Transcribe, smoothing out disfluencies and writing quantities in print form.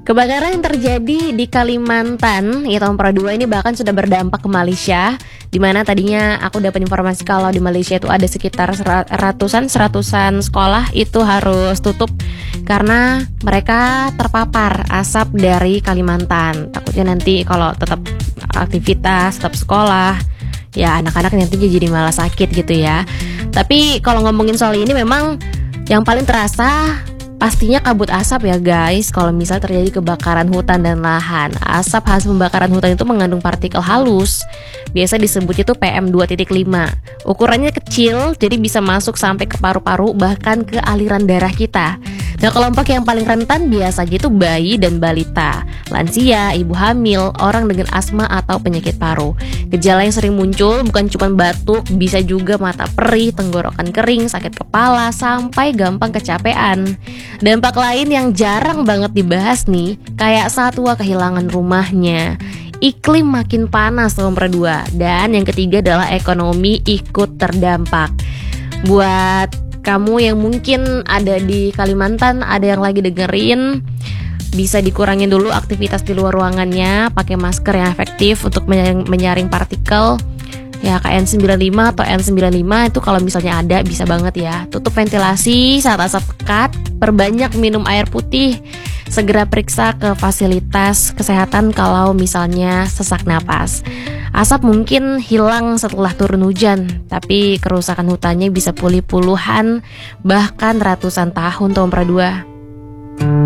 Kebakaran yang terjadi di Kalimantan ya tahun dua ini bahkan sudah berdampak ke Malaysia, di mana tadinya aku dapat informasi kalau di Malaysia itu ada sekitar seratusan sekolah itu harus tutup karena mereka terpapar asap dari Kalimantan. Takutnya nanti kalau tetap aktivitas, tetap sekolah, ya anak-anak nanti jadi malah sakit gitu ya. Tapi kalau ngomongin soal ini memang yang paling terasa pastinya kabut asap ya guys. Kalau misal terjadi kebakaran hutan dan lahan, asap hasil pembakaran hutan itu mengandung partikel halus. Biasa disebut itu PM2.5. Ukurannya kecil, jadi bisa masuk sampai ke paru-paru bahkan ke aliran darah kita. Nah, kelompok yang paling rentan biasanya itu bayi dan balita, lansia, ibu hamil, orang dengan asma atau penyakit paru. Gejala yang sering muncul bukan cuma batuk, bisa juga mata perih, tenggorokan kering, sakit kepala, sampai gampang kecapean. Dampak lain yang jarang banget dibahas nih, kayak satwa kehilangan rumahnya, iklim makin panas tahun kedua, dan yang ketiga adalah ekonomi ikut terdampak. Buat kamu yang mungkin ada di Kalimantan, ada yang lagi dengerin, bisa dikurangin dulu aktivitas di luar ruangannya, pakai masker yang efektif untuk menyaring partikel. Ya KN95 atau N95 itu kalau misalnya ada bisa banget ya. Tutup ventilasi saat asap pekat, perbanyak minum air putih, segera periksa ke fasilitas kesehatan kalau misalnya sesak napas. Asap mungkin hilang setelah turun hujan, tapi kerusakan hutannya bisa pulih puluhan bahkan ratusan tahun tahun kedua.